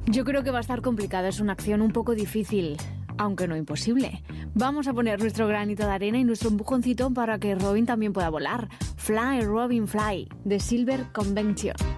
Yo creo que va a estar complicado, es una acción un poco difícil, aunque no imposible. Vamos a poner nuestro granito de arena y nuestro empujoncito para que Robin también pueda volar. Fly, Robin, fly, de Silver Convention.